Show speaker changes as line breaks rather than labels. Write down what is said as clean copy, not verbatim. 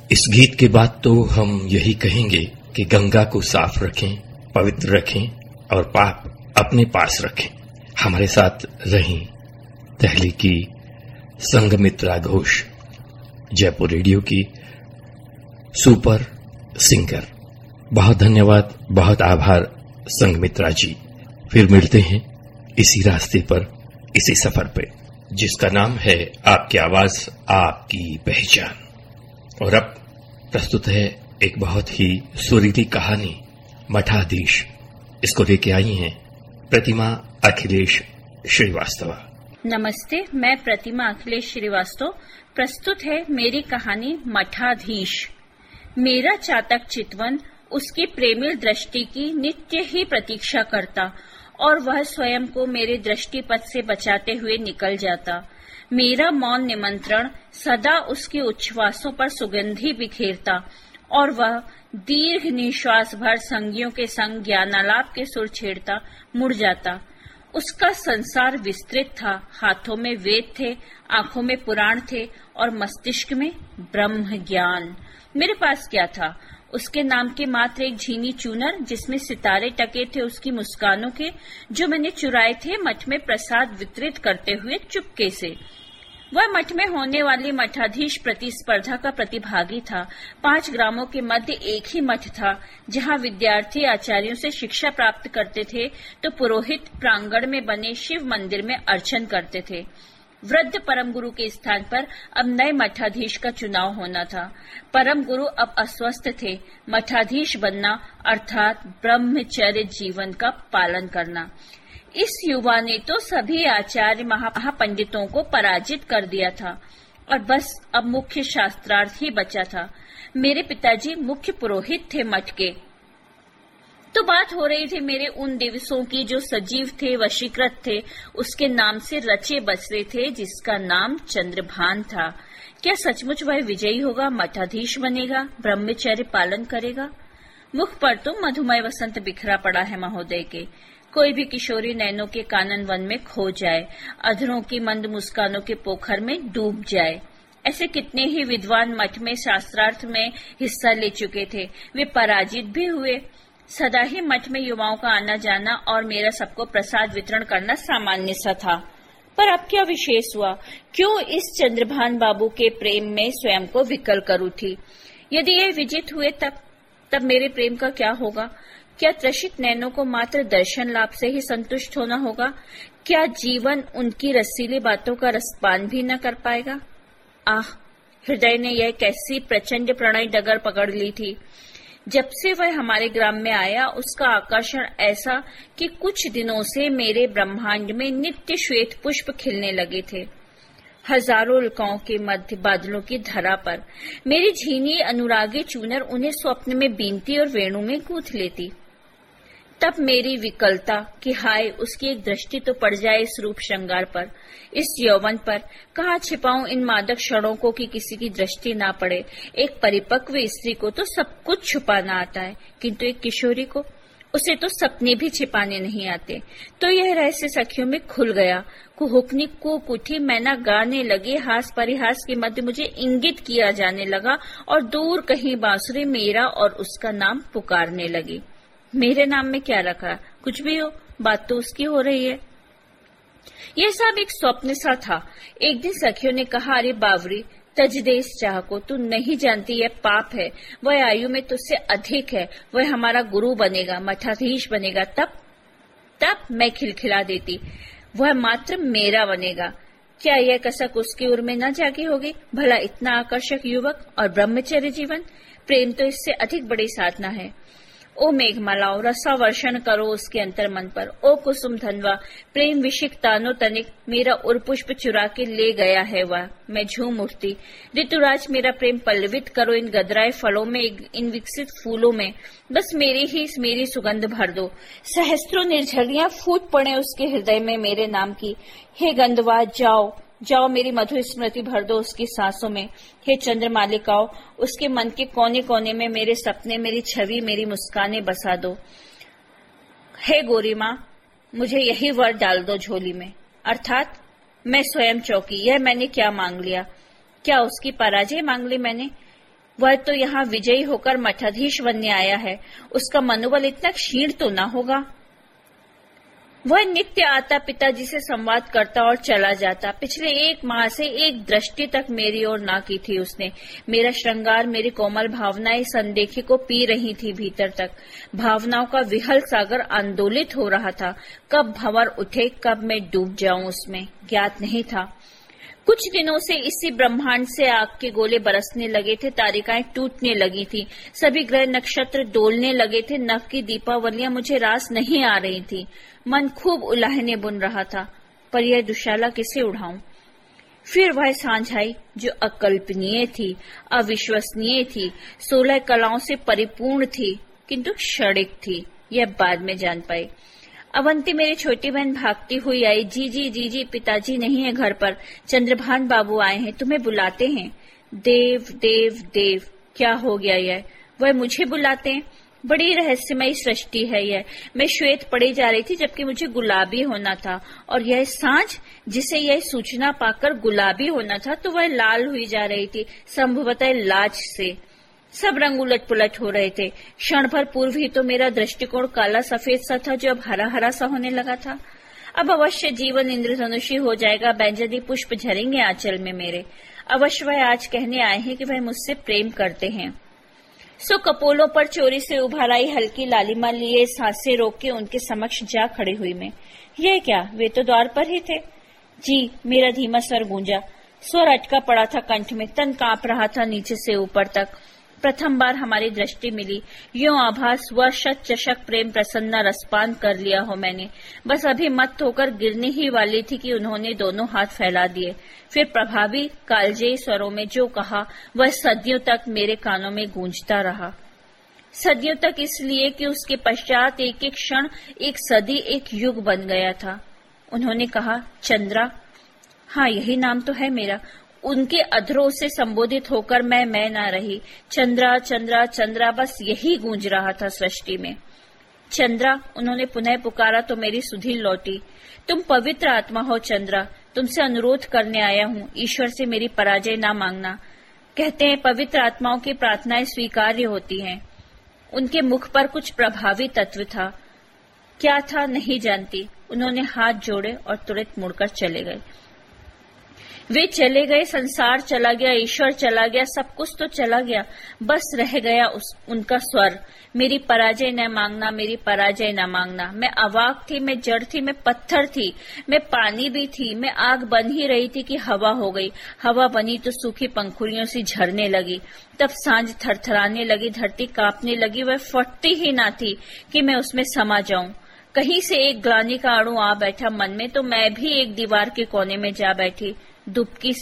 इस गीत के बाद तो हम यही कहेंगे कि गंगा को साफ रखें, पवित्र रखें और पाप अपने पास रखें। हमारे साथ रहीं दिल्ली की संघमित्रा घोष, जयपुर रेडियो की सुपर सिंगर। बहुत धन्यवाद, बहुत आभार संघमित्रा जी। फिर मिलते हैं इसी रास्ते पर, इसी सफर पे, जिसका नाम है आपकी आवाज आपकी पहचान। और अब प्रस्तुत है एक बहुत ही सुरीली कहानी, मठाधीश। इसको लेके आई हैं प्रतिमा अखिलेश श्रीवास्तव।
नमस्ते, मैं प्रतिमा अखिलेश श्रीवास्तव। प्रस्तुत है मेरी कहानी मठाधीश। मेरा चातक चितवन उसकी प्रेमिल दृष्टि की नित्य ही प्रतीक्षा करता और वह स्वयं को मेरे दृष्टिपथ से बचाते हुए निकल जाता। मेरा मौन निमंत्रण सदा उसके उच्छ्वासों पर सुगंधि बिखेरता और वह दीर्घ निश्वास भर संगियों के संग ज्ञानालाप के सुर छेड़ता मुड़ जाता। उसका संसार विस्तृत था, हाथों में वेद थे, आंखों में पुराण थे और मस्तिष्क में ब्रह्म ज्ञान। मेरे पास क्या था? उसके नाम के मात्र एक झीनी चूनर जिसमें सितारे टके थे उसकी मुस्कानों के, जो मैंने चुराए थे मठ में प्रसाद वितरित करते हुए चुपके से। वह मठ में होने वाली मठाधीश प्रतिस्पर्धा का प्रतिभागी था। 5 ग्रामों के मध्य एक ही मठ था जहां विद्यार्थी आचार्यों से शिक्षा प्राप्त करते थे तो पुरोहित प्रांगण में बने शिव मंदिर में अर्चन करते थे। वृद्ध परम गुरु के स्थान पर अब नए मठाधीश का चुनाव होना था। परम गुरु अब अस्वस्थ थे। मठाधीश बनना अर्थात ब्रह्मचर्य जीवन का पालन करना। इस युवा ने तो सभी आचार्य महापंडितों को पराजित कर दिया था और बस अब मुख्य शास्त्रार्थ ही बचा था। मेरे पिताजी मुख्य पुरोहित थे मठ के। तो बात हो रही थी मेरे उन दिवसों की जो सजीव थे, वशीकृत थे, उसके नाम से रचे बसरे थे, जिसका नाम चंद्रभान था। क्या सचमुच वह विजयी होगा, मठाधीश बनेगा, ब्रह्मचर्य पालन करेगा? मुख पर तो मधुमय वसंत बिखरा पड़ा है महोदय के। कोई भी किशोरी नैनों के कानन वन में खो जाए, अधरों की मंद मुस्कानों के पोखर में डूब जाए। ऐसे कितने ही विद्वान मठ में शास्त्रार्थ में हिस्सा ले चुके थे, वे पराजित भी हुए। सदा ही मठ में युवाओं का आना जाना और मेरा सबको प्रसाद वितरण करना सामान्य सा था। पर अब क्या विशेष हुआ? क्यों इस चंद्रभान बाबू के प्रेम में स्वयं को विकल करूं थी? यदि ये विजित हुए तब मेरे प्रेम का क्या होगा? क्या त्रसित नैनों को मात्र दर्शन लाभ से ही संतुष्ट होना होगा? क्या जीवन उनकी रसीली बातों का रसपान भी न कर पाएगा? आह, हृदय ने यह कैसी प्रचंड प्रणय डगर पकड़ ली थी। जब से वह हमारे ग्राम में आया, उसका आकर्षण ऐसा कि कुछ दिनों से मेरे ब्रह्मांड में नित्य श्वेत पुष्प खिलने लगे थे। हजारों उल्काओं के मध्य बादलों की धरा पर मेरी झीनी अनुरागी चूनर उन्हें स्वप्न में बीनती और वेणु में गूंथ लेती। तब मेरी विकलता कि हाय, उसकी एक दृष्टि तो पड़ जाए इस रूप श्रृंगार पर, इस यौवन पर। कहाँ छिपाऊं इन मादक क्षणों को कि किसी की दृष्टि ना पड़े। एक परिपक्व स्त्री को तो सब कुछ छुपाना आता है, किंतु एक किशोरी को, उसे तो सपने भी छिपाने नहीं आते। तो यह रहस्य सखियों में खुल गया। कुहुकनी कुकुठी मैना गाने लगे, हास परिहास के मध्य मुझे इंगित किया जाने लगा और दूर कहीं बांसुरी मेरा और उसका नाम पुकारने लगी। मेरे नाम में क्या रखा? कुछ भी हो, बात तो उसकी हो रही है। यह सब एक स्वप्न सा था। एक दिन सखियों ने कहा, अरे बावरी, तज दे इस चाह को, तू नहीं जानती यह पाप है। वह आयु में तुझसे अधिक है, वह हमारा गुरु बनेगा, मठाधीश बनेगा। तब मैं खिलखिला देती, वह मात्र मेरा बनेगा। क्या यह कसक उसकी उर में न जागी होगी? भला इतना आकर्षक युवक और ब्रह्मचर्य जीवन, प्रेम तो इससे अधिक बड़ी साधना है। ओ मेघमालाओं, रसा वर्षण करो उसके अंतर मन पर। ओ कुसुम धनवा, प्रेम विशिक तानो तनिक, मेरा उर्पुष्प चुरा के ले गया है वह। मैं झूम उठती, ऋतुराज मेरा प्रेम पल्लवित करो इन गदराए फलों में, इन विकसित फूलों में। बस मेरी सुगंध भर दो। सहस्त्रों निर्झरियां फूट पड़े उसके हृदय में मेरे नाम की। हे गंधवा, जाओ मेरी मधुर स्मृति भर दो उसकी सांसों में। हे चंद्रमालिकाओं, उसके मन के कोने कोने में मेरे सपने, मेरी छवि, मेरी मुस्कानें बसा दो। हे गोरी माँ, मुझे यही वर डाल दो झोली में। अर्थात मैं स्वयं चौकी। यह मैंने क्या मांग लिया? क्या उसकी पराजय मांग ली मैंने? वह तो यहाँ विजयी होकर मठाधीश बनने आया है, उसका मनोबल इतना क्षीण तो न होगा। वह नित्य आता, पिताजी से संवाद करता और चला जाता। पिछले 1 माह से एक दृष्टि तक मेरी ओर ना की थी उसने। मेरा श्रृंगार, मेरी कोमल भावनाएं इस अनदेखी को पी रही थी भीतर तक। भावनाओं का विहल सागर आंदोलित हो रहा था। कब भंवर उठे, कब मैं डूब जाऊं उसमें, ज्ञात नहीं था। कुछ दिनों से इसी ब्रह्मांड से आग के गोले बरसने लगे थे, तारिकाएं टूटने लगी थी, सभी ग्रह नक्षत्र डोलने लगे थे। नव की दीपावलियां मुझे रास नहीं आ रही थी। मन खूब उलाहने बुन रहा था, पर यह दुशाला किसे उड़ाऊं। फिर वह सांझ आई जो अकल्पनीय थी, अविश्वसनीय थी, 16 कलाओं से परिपूर्ण थी, किंतु क्षणिक थी। यह बाद में जान पाई। अवंती मेरी छोटी बहन भागती हुई आई। जी, पिताजी नहीं है घर पर, चंद्रभान बाबू आए हैं, तुम्हें बुलाते हैं। देव देव देव, क्या हो गया यह? वह मुझे बुलाते हैं? बड़ी रहस्यमयी सृष्टि है यह। मैं श्वेत पड़ी जा रही थी, जबकि मुझे गुलाबी होना था, और यह सांझ जिसे यह सूचना पाकर गुलाबी होना था, तो वह लाल हुई जा रही थी, संभवतः लाज से। सब रंग उलट पुलट हो रहे थे। क्षण भर पूर्व ही तो मेरा दृष्टिकोण काला सफेद सा था, जो अब हरा हरा सा होने लगा था। अब अवश्य जीवन इंद्रधनुषी हो जाएगा, बैंजनी पुष्प झरेंगे आंचल में मेरे। अवश्य वह आज कहने आए हैं कि वह मुझसे प्रेम करते हैं। सो कपोलों पर चोरी से उभर आई हल्की लालिमा लिए सांसें रोक के उनके समक्ष जा खड़ी हुई मैं। यह क्या, वे तो द्वार पर ही थे। जी, मेरा धीमा स्वर गूंजा। स्वर अटका पड़ा था कंठ में, तन कांप रहा था नीचे से ऊपर तक। प्रथम बार हमारी दृष्टि मिली, यूं आभास हुआ शत चषक प्रेम प्रसन्ना रसपान कर लिया हो मैंने। बस अभी मत होकर गिरने ही वाली थी कि उन्होंने दोनों हाथ फैला दिए। फिर प्रभावी कालजेयी स्वरों में जो कहा, वह सदियों तक मेरे कानों में गूंजता रहा। सदियों तक इसलिए कि उसके पश्चात एक एक क्षण एक सदी, एक युग बन गया था। उन्होंने कहा, चंद्रा। हाँ, यही नाम तो है मेरा। उनके अधरों से संबोधित होकर मैं ना रही। चंद्रा चंद्रा चंद्रा, बस यही गूंज रहा था सृष्टि में। चंद्रा, उन्होंने पुनः पुकारा तो मेरी सुधि लौटी। तुम पवित्र आत्मा हो चंद्रा, तुमसे अनुरोध करने आया हूँ, ईश्वर से मेरी पराजय ना मांगना। कहते हैं पवित्र आत्माओं की प्रार्थनाएं स्वीकार्य होती हैं। उनके मुख पर कुछ प्रभावी तत्व था, क्या था नहीं जानती। उन्होंने हाथ जोड़े और तुरंत मुड़कर चले गए। वे चले गए, संसार चला गया, ईश्वर चला गया, सब कुछ तो चला गया, बस रह गया उनका स्वर, मेरी पराजय न मांगना, मेरी पराजय न मांगना। मैं अवाक थी, मैं जड़ थी, मैं पत्थर थी, मैं पानी भी थी, मैं आग बन ही रही थी कि हवा हो गई। हवा बनी तो सूखी पंखुड़ियों से झरने लगी। तब सांझ थरथराने लगी, धरती कांपने लगी। वह फटती ही ना थी कि मैं उसमें समा जाऊं। कहीं से एक ग्लानि का अणु आ बैठा मन में, तो मैं भी एक दीवार के कोने में जा बैठी। दुबकी